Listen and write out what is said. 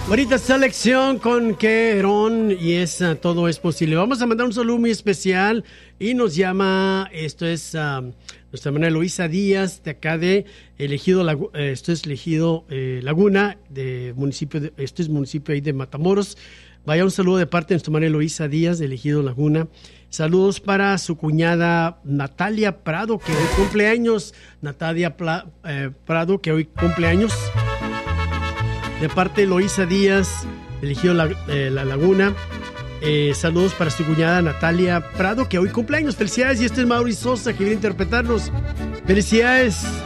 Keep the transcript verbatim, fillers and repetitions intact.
Bonita selección con Querón y es uh, todo es posible. Vamos a mandar un saludo muy especial y nos llama, esto es uh, nuestra hermana Eloísa Díaz de acá de Elegido, Lagu- eh, esto es Elegido eh, Laguna, de municipio, de, esto es municipio ahí de Matamoros. Vaya un saludo de parte de nuestra hermana Eloísa Díaz de Elegido Laguna. Saludos para su cuñada Natalia Prado, que hoy cumple años. Natalia Pla- eh, Prado, que hoy cumple años. De parte de Eloísa Díaz, Elegido la, eh, la Laguna. Eh, saludos para su cuñada Natalia Prado, que hoy cumple años. Felicidades. Y este es Mauri Sosa, que viene a interpretarnos. Felicidades.